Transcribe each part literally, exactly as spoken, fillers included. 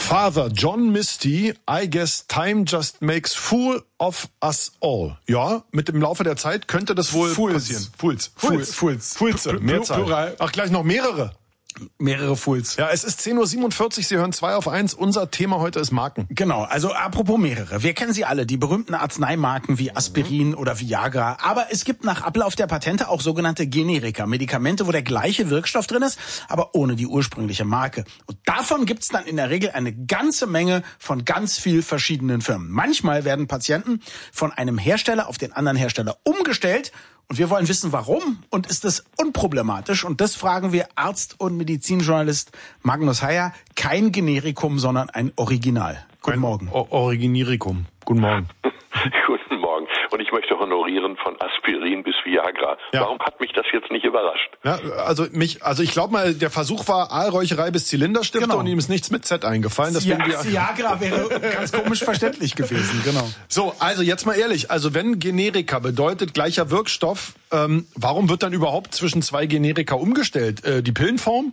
Father John Misty, I guess time just makes fool of us all. Ja, mit dem Laufe der Zeit könnte das wohl Fools. passieren. Fools. Fools. Fools. Fools. Mehrzahl. Plural. Ach, gleich noch mehrere. Mehrere Fools. Ja, es ist zehn Uhr siebenundvierzig, Sie hören zwei auf eins. Unser Thema heute ist Marken. Genau, also apropos mehrere. Wir kennen sie alle, die berühmten Arzneimarken wie Aspirin mhm. oder Viagra. Aber es gibt nach Ablauf der Patente auch sogenannte Generika, Medikamente, wo der gleiche Wirkstoff drin ist, aber ohne die ursprüngliche Marke. Und davon gibt's dann in der Regel eine ganze Menge von ganz viel verschiedenen Firmen. Manchmal werden Patienten von einem Hersteller auf den anderen Hersteller umgestellt. Und wir wollen wissen, warum und ist es unproblematisch? Und das fragen wir Arzt und Medizinjournalist Magnus Heyer. Kein Generikum, sondern ein Original. Guten ein Morgen. O- Originirikum. Guten Morgen. Guten Morgen. Und ich möchte honorieren von Aspirin bis Viagra. Ja. Warum hat mich das jetzt nicht überrascht? Ja, also mich, also ich glaube mal, der Versuch war Aalräucherei bis Zylinderstifte genau. und ihm ist nichts mit Z eingefallen. Deswegen ja, Viagra wäre ganz komisch verständlich gewesen, genau. So, also jetzt mal ehrlich, also wenn Generika bedeutet gleicher Wirkstoff, ähm, warum wird dann überhaupt zwischen zwei Generika umgestellt? Äh, die Pillenform?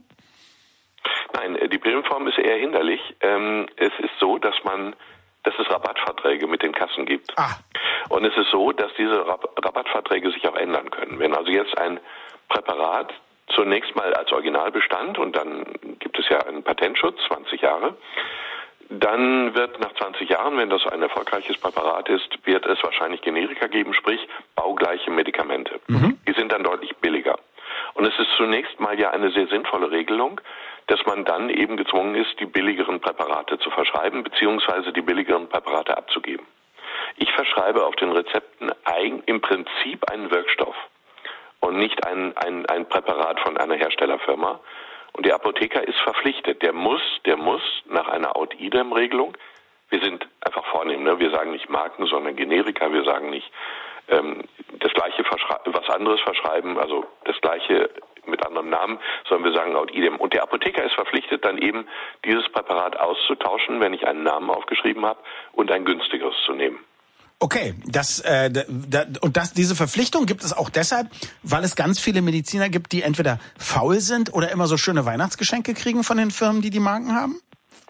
Nein, die Pillenform ist eher hinderlich. Ähm, es ist so, dass man dass es Rabattverträge mit den Kassen gibt. Ah. Und es ist so, dass diese Rab- Rabattverträge sich auch ändern können. Wenn also jetzt ein Präparat zunächst mal als Originalbestand und dann gibt es ja einen Patentschutz, zwanzig Jahre, dann wird nach zwanzig Jahren, wenn das ein erfolgreiches Präparat ist, wird es wahrscheinlich Generika geben, sprich baugleiche Medikamente. Mhm. Die sind dann deutlich billiger. Und es ist zunächst mal ja eine sehr sinnvolle Regelung, dass man dann eben gezwungen ist, die billigeren Präparate zu verschreiben, beziehungsweise die billigeren Präparate abzugeben. Ich verschreibe auf den Rezepten ein, im Prinzip einen Wirkstoff und nicht ein, ein, ein Präparat von einer Herstellerfirma. Und der Apotheker ist verpflichtet, der muss, der muss nach einer Out-Idem-Regelung, wir sind einfach vornehm, ne? Wir sagen nicht Marken, sondern Generika, wir sagen nicht ähm, das gleiche verschrei- was anderes verschreiben, also das gleiche mit anderem Namen, sondern wir sagen Out-Idem. Und der Apotheker ist verpflichtet, dann eben dieses Präparat auszutauschen, wenn ich einen Namen aufgeschrieben habe, und ein günstigeres zu nehmen. Okay, das äh, da, und das diese Verpflichtung gibt es auch deshalb, weil es ganz viele Mediziner gibt, die entweder faul sind oder immer so schöne Weihnachtsgeschenke kriegen von den Firmen, die die Marken haben?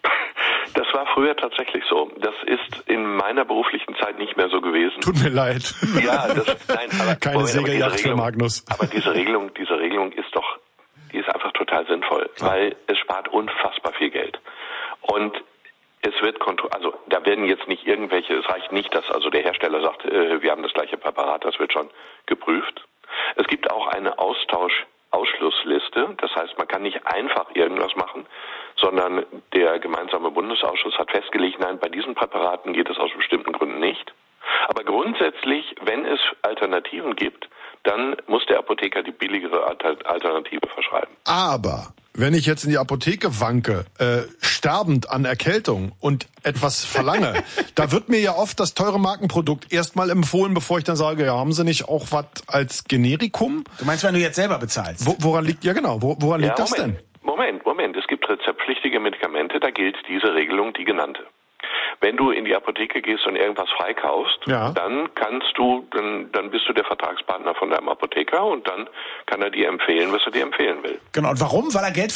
Das war früher tatsächlich so. Das ist in meiner beruflichen Zeit nicht mehr so gewesen. Tut mir leid. Ja, das, nein, aber keine Moment, Segeljagd für Magnus. Aber diese Regelung, diese Regelung ist doch, die ist einfach total sinnvoll, ja. Weil es spart unfassbar viel Geld. Und es wird kontro- also da werden jetzt nicht irgendwelche, es reicht nicht, dass also der Hersteller sagt, äh, wir haben das gleiche Präparat, das wird schon geprüft. Es gibt auch eine Austausch-Ausschlussliste, das heißt, man kann nicht einfach irgendwas machen, sondern der gemeinsame Bundesausschuss hat festgelegt, nein, bei diesen Präparaten geht es aus bestimmten Gründen nicht. Aber grundsätzlich, wenn es Alternativen gibt, dann muss der Apotheker die billigere Alternative verschreiben. Aber wenn ich jetzt in die Apotheke wanke, äh, sterbend an Erkältung und etwas verlange, da wird mir ja oft das teure Markenprodukt erstmal empfohlen, bevor ich dann sage, ja, haben Sie nicht auch was als Generikum? Du meinst, wenn du jetzt selber bezahlst? Wo, woran liegt, ja genau, wo, woran ja, liegt das Moment, denn? Moment, Moment, es gibt rezeptpflichtige Medikamente, da gilt diese Regelung, die genannte. Wenn du in die Apotheke gehst und irgendwas freikaufst, ja. dann kannst du, dann, dann bist du der Vertragspartner von deinem Apotheker und dann kann er dir empfehlen, was er dir empfehlen will. Genau, und warum? Weil er Geld